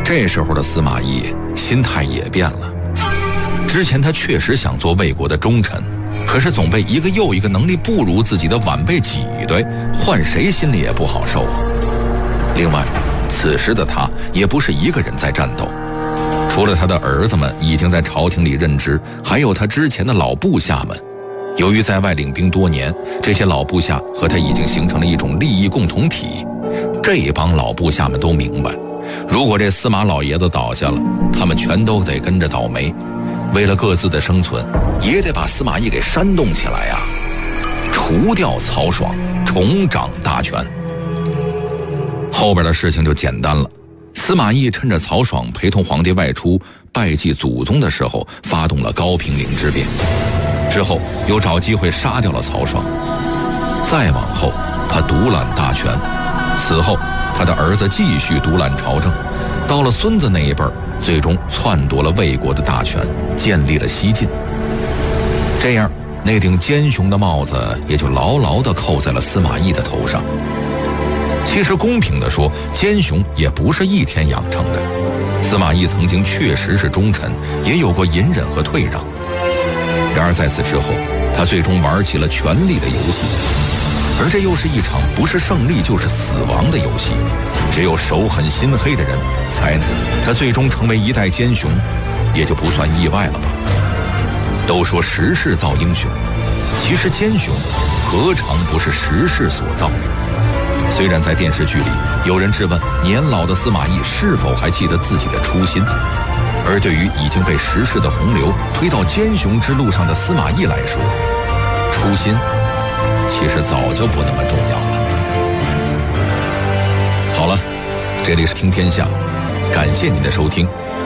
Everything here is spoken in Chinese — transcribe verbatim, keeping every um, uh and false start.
这时候的司马懿心态也变了。之前他确实想做魏国的忠臣，可是总被一个又一个能力不如自己的晚辈挤兑，换谁心里也不好受啊。另外，此时的他也不是一个人在战斗，除了他的儿子们已经在朝廷里任职，还有他之前的老部下们。由于在外领兵多年，这些老部下和他已经形成了一种利益共同体。这帮老部下们都明白，如果这司马老爷子倒下了，他们全都得跟着倒霉。为了各自的生存，也得把司马懿给煽动起来呀、啊，除掉曹爽，重掌大权。后边的事情就简单了。司马懿趁着曹爽陪同皇帝外出拜祭祖宗的时候，发动了高平陵之变，之后又找机会杀掉了曹爽。再往后，他独揽大权，此后他的儿子继续独揽朝政，到了孙子那一辈，最终篡夺了魏国的大权，建立了西晋。这样，那顶奸雄的帽子也就牢牢地扣在了司马懿的头上。其实公平地说，奸雄也不是一天养成的。司马懿曾经确实是忠臣，也有过隐忍和退让。然而在此之后，他最终玩起了权力的游戏，而这又是一场不是胜利就是死亡的游戏。只有手狠心黑的人才能，他最终成为一代奸雄，也就不算意外了吧。都说时势造英雄，其实奸雄何尝不是时势所造？虽然在电视剧里有人质问年老的司马懿是否还记得自己的初心，而对于已经被时势的洪流推到奸雄之路上的司马懿来说，初心其实早就不那么重要了。好了，这里是听天下，感谢您的收听，